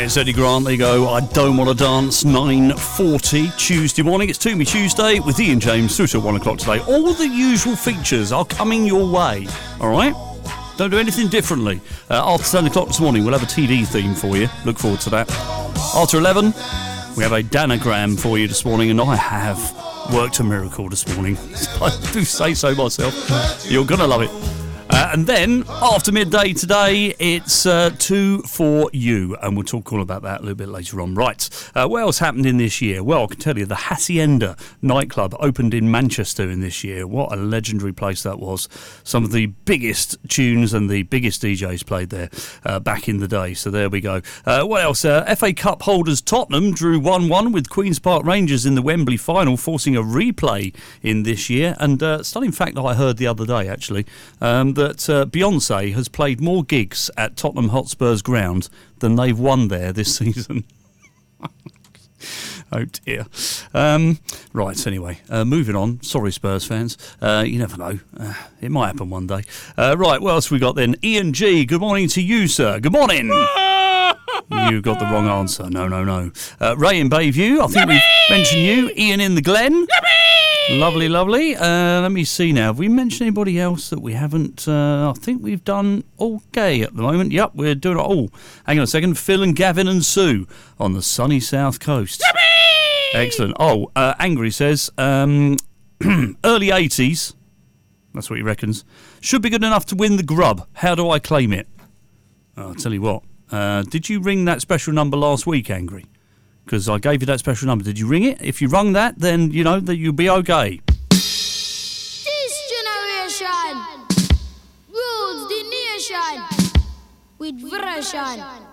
It's Eddie Grant, there you go. I Don't Want to Dance, 9:40 Tuesday morning. It's To Me Tuesday with Ian James through till 1 o'clock today. All the usual features are coming your way, alright? Don't do anything differently. After 10 o'clock this morning, we'll have a TV theme for you. Look forward to that. After 11, we have a Danagram for you this morning, and I have worked a miracle this morning. I do say so myself. You're going to love it. And then, after midday today, it's Two for You, and we'll talk all about that a little bit later on. Right, what else happened in this year? Well, I can tell you, the Hacienda nightclub opened in Manchester in this year. What a legendary place that was. Some of the biggest tunes and the biggest DJs played there back in the day, so there we go. What else? FA Cup holders Tottenham drew 1-1 with Queen's Park Rangers in the Wembley final, forcing a replay in this year. And stunning fact that I heard the other day, actually, that Beyonce has played more gigs at Tottenham Hotspur's ground than they've won there this season. Oh dear. Right, anyway, moving on. Sorry, Spurs fans. You never know. It might happen one day. Right, what else we got then? Ian G, good morning to you, sir. Good morning. You got the wrong answer. No. Ray in Bayview, I think we've mentioned you. Ian in the Glen. Lovely. Let me see now. Have we mentioned anybody else that we haven't? I think we've done all gay at the moment. Yep, we're doing it all. Hang on a second. Phil and Gavin and Sue on the sunny south coast. Yippee! Excellent. Oh, Angry says, early 80s, that's what he reckons, should be good enough to win the grub. How do I claim it? I'll tell you what. Did you ring that special number last week, Angry? Because I gave you that special number. Did you ring it? If you rung that, then you know that you'll be okay. This generation rules the nation with version.